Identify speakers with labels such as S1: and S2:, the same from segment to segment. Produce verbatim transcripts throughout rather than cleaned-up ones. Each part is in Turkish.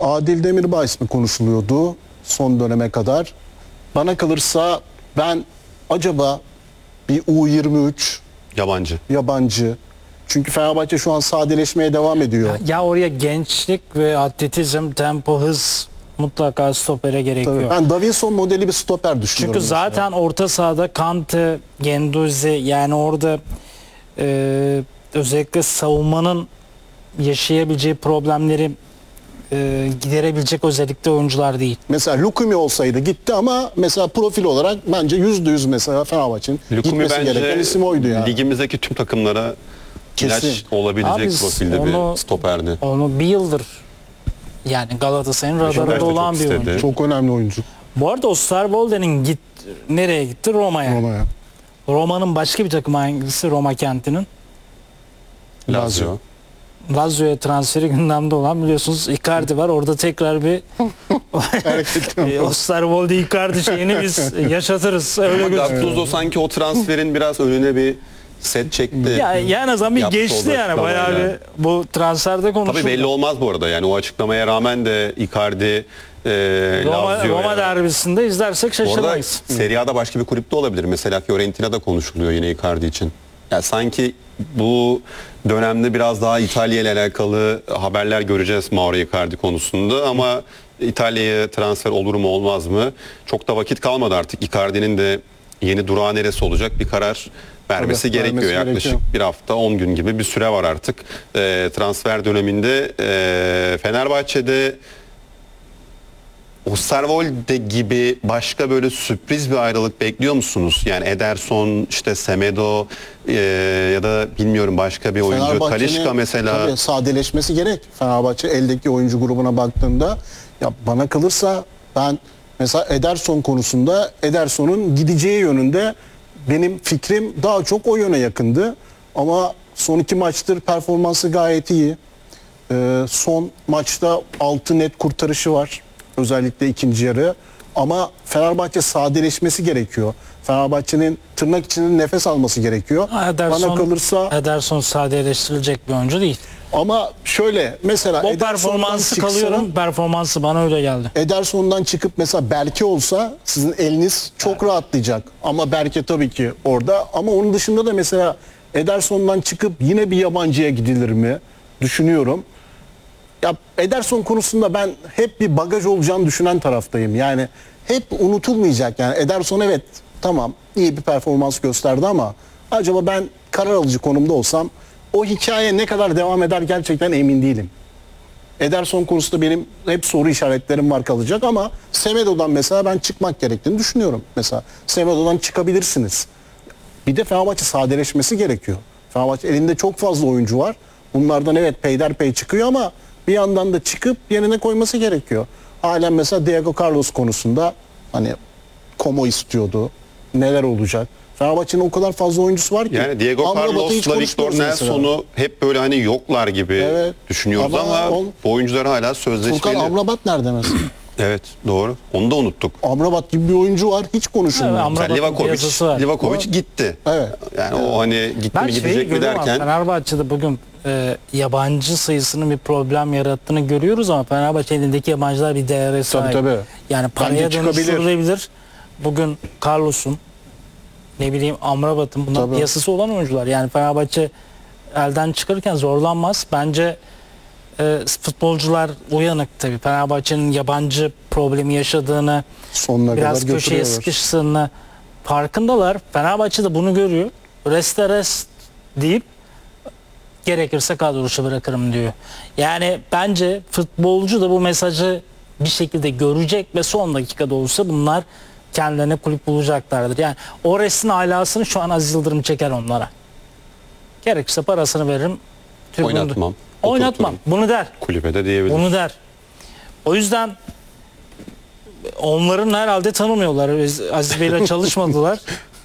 S1: Adil Demirbay ismi konuşuluyordu son döneme kadar. Bana kalırsa ben acaba bir U yirmi üç
S2: Yabancı.
S1: yabancı. Çünkü Fenerbahçe şu an sadeleşmeye devam ediyor.
S3: Ya, ya oraya gençlik ve atletizm, tempo, hız mutlaka stopere gerekiyor.
S1: Tabii. Ben Davinson modeli bir stoper düşünüyorum.
S3: Çünkü zaten
S1: mesela.
S3: orta sahada Kante, Genduzi, yani orada e, özellikle savunmanın yaşayabileceği problemleri e, giderebilecek özellikle oyuncular değil.
S1: Mesela Lukumi olsaydı gitti ama mesela profil olarak bence yüzde yüz mesela Fenerbahçe'nin
S2: Lukumi
S1: gitmesi gereken
S2: bence
S1: isim oydu ya.
S2: ligimizdeki tüm takımlara
S1: Kesin.
S2: ilaç olabilecek
S3: Abi,
S2: profilde
S3: onu-
S2: bir stoperdi.
S3: Onu bir yıldır yani Galatasaray'ın
S2: Beşiktaş da
S3: radarında
S2: çok
S3: olan bir
S2: istedi.
S3: oyuncu.
S1: Çok önemli oyuncu
S3: Bu arada Osterwolde'nin git nereye gitti? Roma'ya.
S1: Roma'ya.
S3: Roma'nın başka bir takımı hangisi? Roma kentinin.
S2: Lazio.
S3: Lazio'ya transferi gündemde olan biliyorsunuz Icardi var. Orada tekrar bir e, Osterwolde Icardi şeyini biz yaşatırız. Öyle gözüküyor.
S2: Gattuso sanki o transferin biraz önüne bir set çekti.
S3: Ya, ya en azından bir
S2: Yapmış
S3: geçti
S2: olduğu
S3: yani bayağı
S2: açıklamayla.
S3: bir bu transferde konuşuldu.
S2: Tabii belli olmaz bu arada. Yani o açıklamaya rağmen de Icardi e,
S3: Roma,
S2: Lazio'ya.
S3: Roma derbisinde izlersek
S2: Bu arada
S3: şaşırmayız.
S2: Serie A'da başka bir kulüpte olabilir. Mesela Fiorentina'da konuşuluyor yine Icardi için. Yani sanki bu dönemde biraz daha İtalya ile alakalı haberler göreceğiz Mauro Icardi konusunda ama İtalya'ya transfer olur mu olmaz mı? Çok da vakit kalmadı artık. Icardi'nin de yeni durağı neresi olacak bir karar vermesi
S1: Tabii,
S2: gerekiyor.
S1: vermesi
S2: Yaklaşık
S1: gerekiyor.
S2: bir hafta on gün gibi bir süre var artık. E, transfer döneminde e, Fenerbahçe'de Osterwolde gibi başka böyle sürpriz bir ayrılık bekliyor musunuz? Yani Ederson, işte Semedo e, ya da bilmiyorum başka bir oyuncu.
S1: Fenerbahçe'nin
S2: Talisca mesela.
S1: tabii sadeleşmesi gerek. Fenerbahçe eldeki oyuncu grubuna baktığında ya bana kalırsa ben mesela Ederson konusunda Ederson'un gideceği yönünde benim fikrim daha çok o yöne yakındı. Ama son iki maçtır performansı gayet iyi. Ee, son maçta altı net kurtarışı var. Özellikle ikinci yarı. Ama Fenerbahçe sadeleşmesi gerekiyor. Fenerbahçe'nin tırnak içinde nefes alması gerekiyor.
S3: Ederson,
S1: Bana kalırsa
S3: Ederson sadeleştirilecek bir oyuncu değil.
S1: ama şöyle mesela
S3: O
S1: Ederson'dan
S3: performansı
S1: çıksa,
S3: kalıyorum. Performansı bana öyle geldi.
S1: Ederson'dan çıkıp mesela Berke olsa sizin eliniz çok rahatlayacak. Ama Berke tabii ki orada. Ama onun dışında da mesela Ederson'dan çıkıp yine bir yabancıya gidilir mi? Düşünüyorum. Ya Ederson konusunda ben hep bir bagaj olacağını düşünen taraftayım. Yani hep unutulmayacak. Yani Ederson evet tamam iyi bir performans gösterdi ama acaba ben karar alıcı konumda olsam o hikaye ne kadar devam eder gerçekten emin değilim. Ederson konusunda benim hep soru işaretlerim var kalacak ama Semedo'dan mesela ben çıkmak gerektiğini düşünüyorum. Mesela Semedo'dan çıkabilirsiniz. Bir de Fenerbahçe sadeleşmesi gerekiyor. Fenerbahçe elinde çok fazla oyuncu var. Bunlardan evet peyderpey çıkıyor ama bir yandan da çıkıp yerine koyması gerekiyor. Halen mesela Diego Carlos konusunda hani Como istiyordu. Neler olacak? Fenerbahçe'nin o kadar fazla oyuncusu var ki.
S2: Yani Diego
S1: Amrabat'ı hiç
S2: Carlos'la Victor
S1: konuşmuyoruz mesela.
S2: Nelson'u hep böyle hani yoklar gibi
S1: Evet.
S2: düşünüyoruz
S1: Ama
S2: ama,
S1: ol-
S2: bu oyuncular hala
S1: Furkan
S2: sözleşmeli.
S1: Amrabat nerede mesela?
S2: Evet doğru. Onu da unuttuk.
S1: Amrabat gibi bir oyuncu var hiç konuşulmuyor.
S3: Evet, Amrabat-
S2: Mesela Livakovic,
S3: piyasası var.
S2: Livakovic gitti.
S1: Evet.
S2: Yani o hani gitti
S3: Ben
S2: mi
S3: şeyi
S2: gidecek mi
S3: görüyorum ama
S2: derken
S3: Fenerbahçe'de bugün e, yabancı sayısının bir problem yarattığını görüyoruz ama Fenerbahçe elindeki yabancılar bir değere sahip.
S1: tabii.
S3: Yani paraya
S1: Bence çıkabilir.
S3: dönüştürülebilir. Bugün Carlos'un ne bileyim Amrabat'ın bunlar
S1: Tabii.
S3: piyasası olan oyuncular. Yani Fenerbahçe elden çıkarırken zorlanmaz. Bence e, futbolcular uyanık tabii. Fenerbahçe'nin yabancı problemi yaşadığını,
S1: Sonuna
S3: biraz
S1: kadar
S3: köşeye
S1: götürüyorlar.
S3: sıkıştığını farkındalar. Fenerbahçe de bunu görüyor. Reste rest deyip gerekirse kadro dışı bırakırım diyor. Yani bence futbolcu da bu mesajı bir şekilde görecek ve son dakikada olsa bunlar kendilerine kulüp bulacaklardır. Yani o restin alasını şu an Aziz Yıldırım çeker onlara. Gerekirse parasını veririm. tribünde-
S2: Oynatmam,
S3: Oynatmam.
S2: oturturum.
S3: Bunu der.
S2: kulübede de diyebilir.
S3: Bunu der. O yüzden onların herhalde tanımıyorlar. Biz Aziz Bey'le çalışmadılar.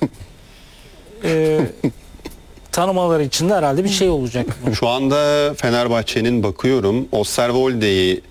S3: Ee, tanımaları için de herhalde bir şey olacak.
S2: Şu anda Fenerbahçe'nin bakıyorum Osterwolde'yi,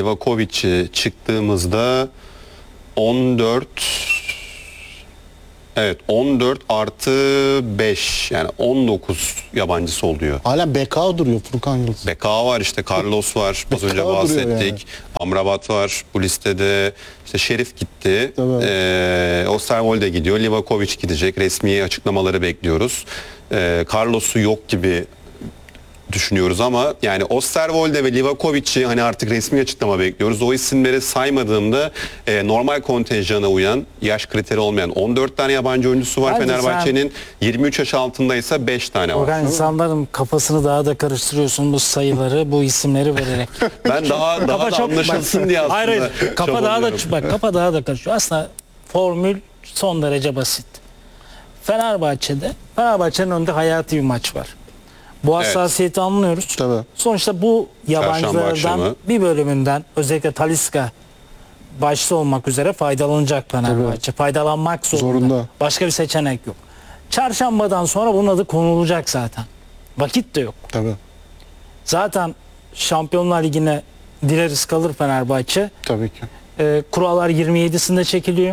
S2: Livakovic'i çıktığımızda on dört Evet, on dört artı beş, yani on dokuz yabancısı oluyor.
S1: Halen B K duruyor Furkan Yıldız.
S2: B K var, işte Carlos var, az önce
S1: duruyor
S2: bahsettik.
S1: yani.
S2: Amrabat var bu listede. İşte Şerif gitti.
S1: Tabii.
S2: Ee, Osterwolde gidiyor. Livakovic gidecek. Resmi açıklamaları bekliyoruz. Ee, Carlos'u yok gibi düşünüyoruz ama yani Osterwolde ve Livakovic'i hani artık resmi açıklama bekliyoruz. O isimleri saymadığımda e, normal kontenjana uyan, yaş kriteri olmayan on dört tane yabancı oyuncusu var.
S3: Bence
S2: Fenerbahçe'nin yirmi üç yaş altındaysa beş tane var.
S3: Orhan, insanların kafasını daha da karıştırıyorsun bu sayıları, bu isimleri vererek.
S2: Ben daha daha da
S3: çok-
S2: anlaşılsın diye aslında.
S3: Hayır, hayır. Kafa daha da
S2: çabalıyorum.
S3: bak kafa daha da karışıyor. Aslında formül son derece basit. Fenerbahçe'de Fenerbahçe'nin önünde hayati bir maç var. Bu hassasiyeti anlıyoruz.
S1: Tabii.
S3: Sonuçta bu
S2: Çarşamba
S3: yabancılardan
S2: akşamı.
S3: bir bölümünden, özellikle Talisca başta olmak üzere faydalanacak Fenerbahçe. Faydalanmak zorunda.
S1: Zorunda.
S3: Başka bir seçenek yok. Çarşambadan sonra bunun adı konulacak zaten. Vakit de yok.
S1: Tabii.
S3: Zaten Şampiyonlar Ligi'ne dileriz kalır Fenerbahçe.
S1: Tabii ki.
S3: Ee, kurallar yirmi yedisinde çekiliyor.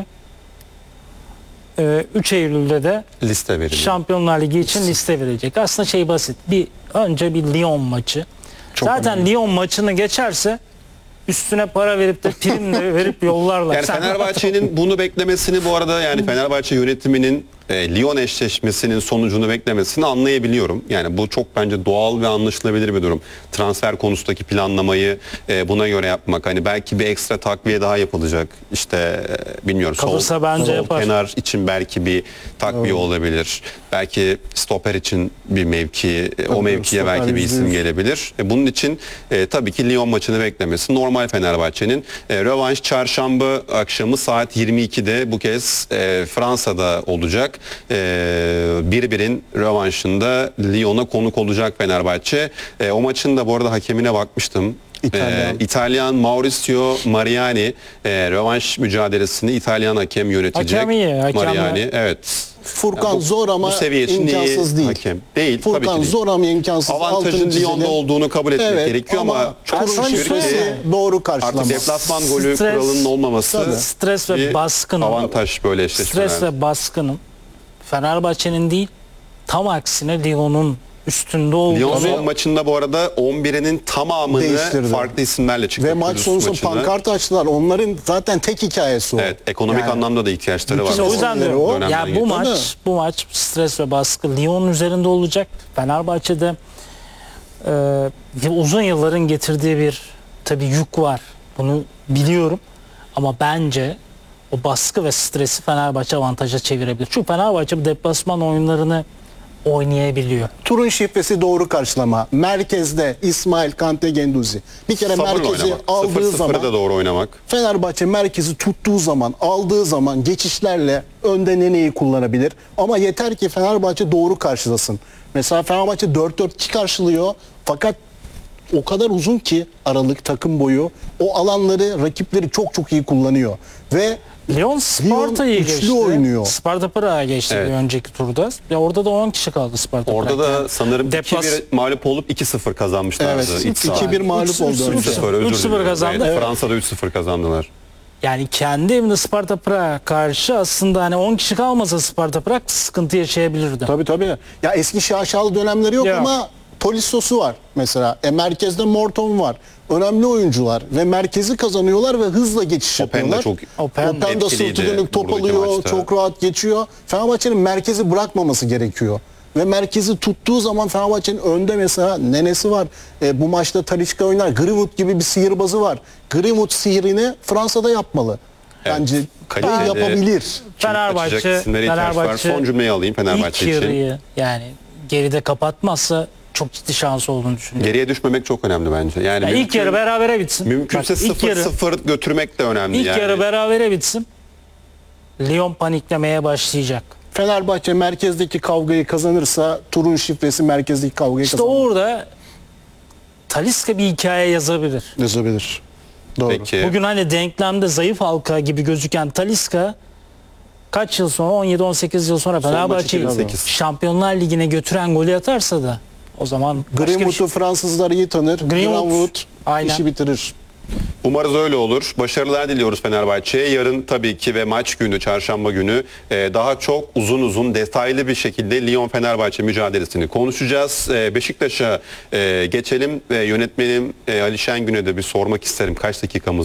S3: Ee, üç Eylül'de de
S2: Liste veriliyor.
S3: Şampiyonlar Ligi için liste verecek. Aslında şey basit. Bir önce bir Lyon maçı.
S1: Çok
S3: Zaten
S1: önemli.
S3: Lyon maçını geçerse üstüne para verip de prim de verip yollarlar.
S2: Yani
S3: Sen-
S2: Fenerbahçe'nin bunu beklemesini, bu arada yani Fenerbahçe yönetiminin e, Lyon eşleşmesinin sonucunu beklemesini anlayabiliyorum. Yani bu çok bence doğal ve anlaşılabilir bir durum. Transfer konusundaki planlamayı e, buna göre yapmak. Hani belki bir ekstra takviye daha yapılacak. İşte e, bilmiyorum. Sol,
S3: Kalırsa bence
S2: sol
S3: yapar.
S2: kenar için belki bir takviye olabilir. Belki stoper için bir mevki, e, o
S1: Tabii,
S2: mevkiye
S1: stoper
S2: belki bir
S1: yüzde
S2: isim
S1: yüz.
S2: gelebilir. E, bunun için e, tabii ki Lyon maçını beklemesi normal Fenerbahçe'nin. E, rövanş çarşamba akşamı saat yirmi ikide bu kez e, Fransa'da olacak. E, bir birin rövanşında Lyon'a konuk olacak Fenerbahçe. E, o maçın da bu arada hakemine bakmıştım.
S1: İtalyan.
S2: E, İtalyan Mauricio Mariani e, rövanş mücadelesini İtalyan hakem yönetecek.
S3: Hakem iyi, hakem de-
S2: Mariani, evet.
S1: Furkan
S2: Ya bu-
S1: zor ama
S2: bu seviye için
S1: imkansız
S2: iyi
S1: değil.
S2: hakem. Değil, tabii
S1: Furkan
S2: ki değil.
S1: zor ama imkansız.
S2: Avantajın
S1: Altını çizelim.
S2: Lyon'da olduğunu kabul etmek
S1: Evet,
S2: gerekiyor ama,
S1: çok
S3: Ben sana
S1: şükür ki
S3: söyleyeyim.
S1: doğru
S2: artık
S1: karşılamaz.
S2: deplasman golü
S3: Stres-
S2: kuralının olmaması
S1: Tabii.
S3: Stres ve
S2: bir
S3: baskının
S2: avantaj böyle
S3: Stres
S2: eşleşmeler.
S3: ve baskının Fenerbahçe'nin değil, tam aksine Lyon'un üstünde olduğu.
S2: Lyon
S3: Tabii.
S2: son maçında bu arada on birinin tamamını
S1: Değiştirdi.
S2: farklı isimlerle çıktı.
S1: Ve maç
S2: Kudüs
S1: sonunda
S2: maçında.
S1: pankart açtılar. Onların zaten tek hikayesi o.
S2: Evet, ekonomik
S1: Yani
S2: anlamda da ihtiyaçları var.
S1: bütün
S3: O yüzden
S1: Meseleleri
S3: diyorum.
S1: o.
S2: Dönemden
S3: Ya bu
S2: geçiyor.
S3: maç,
S1: Tabii.
S3: bu maç stres ve baskı Lyon'un üzerinde olacak. Fenerbahçe'de e, uzun yılların getirdiği bir tabii yük var. Bunu biliyorum. Ama bence o baskı ve stresi Fenerbahçe avantaja çevirebilir. Çünkü Fenerbahçe bu deplasman oyunlarını oynayabiliyor.
S1: Turun şifresi doğru karşılama. Merkezde İsmail Kante Genduzi. Bir kere
S2: Sabırla
S1: merkezi
S2: oynamak.
S1: aldığı
S2: Sıfır sıfırı
S1: zaman
S2: da doğru oynamak.
S1: Fenerbahçe merkezi tuttuğu zaman, aldığı zaman geçişlerle önde Nene'yi kullanabilir. Ama yeter ki Fenerbahçe doğru karşılasın. Mesela Fenerbahçe dört dört iki karşılıyor. Fakat o kadar uzun ki aralık takım boyu o alanları rakipleri çok çok iyi kullanıyor. Ve
S3: Lyon Sparta'yı
S1: üçlü
S3: geçti.
S1: oynuyor.
S3: Sparta Prag'a geçti
S2: Evet.
S3: bir önceki turda. Ya orada da on kişi kaldı Sparta
S2: Orada
S3: Prag'da.
S2: da sanırım
S3: Deplas-
S2: iki bir mağlup olup iki sıfır kazanmışlardı.
S1: Evet,
S2: İç sahada.
S1: iki bir mağlup
S3: Üç-
S1: oldu
S3: üç-
S1: önce.
S3: üç-
S2: üç sıfır, özür
S3: üç sıfır
S2: diliyorum.
S3: kazandı.
S2: Evet,
S3: Evet.
S2: Fransa'da üç sıfır kazandılar.
S3: Yani kendi evinde Sparta Prag'a karşı aslında hani on kişi kalmasa Sparta Prag sıkıntı yaşayabilirdi.
S1: Tabii tabii. Ya eski şaşalı dönemleri yok
S3: Yok.
S1: ama Tolisso'su var mesela. E, merkezde Morton var. Önemli oyuncular ve merkezi kazanıyorlar ve hızla geçiş
S2: Open de
S1: yapıyorlar.
S2: çok
S3: Open
S1: Open de
S2: etkiliydi
S1: sırtı dönük top
S2: buradaki
S1: alıyor,
S2: maçta.
S1: çok rahat geçiyor. Fenerbahçe'nin merkezi bırakmaması gerekiyor. Ve merkezi tuttuğu zaman Fenerbahçe'nin önde mesela Nenesi var. E, bu maçta Talisca oynar. Greenwood gibi bir sihirbazı var. Greenwood sihirini Fransa'da yapmalı.
S2: Evet,
S1: Bence
S2: kaliteli-
S1: yapabilir.
S3: Fenerbahçe,
S2: Açacak isimlere ihtiyaç var.
S3: Fenerbahçe
S2: Son cümleyi alayım Fenerbahçe
S3: ilk
S2: için.
S3: yarıyı yani geride kapatmazsa çok ciddi şansı olduğunu düşünüyorum.
S2: Geriye düşmemek çok önemli bence. Yani
S3: Ya ilk
S2: mümkün-
S3: yarı berabere bitsin.
S2: mümkünse
S3: Bak, ilk
S2: sıfır
S3: yarı-
S2: sıfır götürmek de önemli.
S3: İlk
S2: yani.
S3: yarı berabere bitsin. Lyon paniklemeye başlayacak.
S1: Fenerbahçe merkezdeki kavgayı kazanırsa turun şifresi merkezdeki kavgayı
S3: İşte
S1: kazanır.
S3: orada Talisca bir hikaye yazabilir.
S1: Yazabilir. Doğru.
S2: Peki.
S3: Bugün hani denklemde zayıf halka gibi gözüken Talisca kaç yıl sonra on yedi on sekiz yıl sonra
S2: maç
S3: Fenerbahçe'yi
S2: iki bin sekiz.
S3: Şampiyonlar Ligi'ne götüren golü atarsa da o zaman başka bir
S1: Greenwood'u
S3: şey.
S1: Fransızlar iyi tanır.
S3: Greenwood,
S1: Greenwood
S3: aynen.
S1: işi bitirir.
S2: Umarız öyle olur. Başarılar diliyoruz Fenerbahçe'ye. Yarın tabii ki ve maç günü, çarşamba günü e, daha çok uzun uzun detaylı bir şekilde Lyon-Fenerbahçe mücadelesini konuşacağız. E, Beşiktaş'a e, geçelim ve yönetmenim e, Ali Şengün'e de bir sormak isterim. Kaç dakikamız